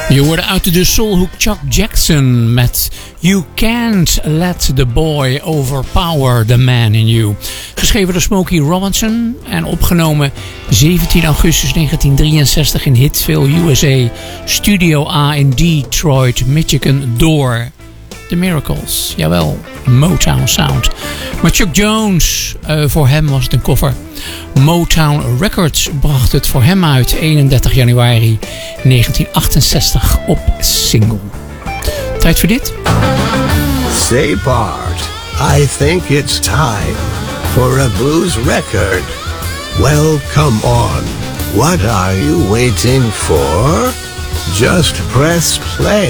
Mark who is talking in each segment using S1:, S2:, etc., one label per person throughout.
S1: Je hoorde uit de soulhoek Chuck Jackson met You Can't Let the Boy Overpower the Man in You. Geschreven door Smokey Robinson en opgenomen 17 augustus 1963 in Hitsville, USA. Studio A in Detroit, Michigan door The Miracles. Jawel, Motown Sound. Maar Chuck Jones, voor hem was het een cover. Motown Records bracht het voor hem uit 31 januari 1968 op single. Tijd voor dit?
S2: Say Bart, I think it's time for a blues record. Well, come on. What are you waiting for? Just press play.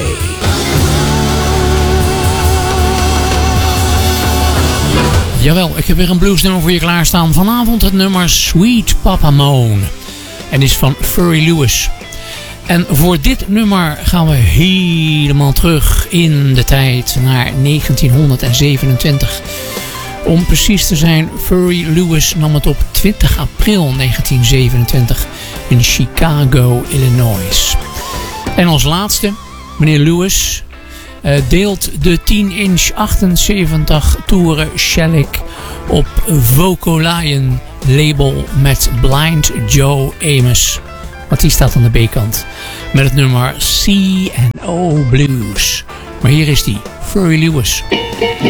S1: Jawel, ik heb weer een bluesnummer voor je klaarstaan. Vanavond het nummer Sweet Papa Moan. En is van Furry Lewis. En voor dit nummer gaan we helemaal terug in de tijd naar 1927. Om precies te zijn, Furry Lewis nam het op 20 april 1927 in Chicago, Illinois. En als laatste, meneer Lewis deelt de 10-inch 78 toeren Shellac op Vocalion label met Blind Joe Amos. Want die staat aan de B-kant met het nummer C&O Blues. Maar hier is die, Furry Lewis.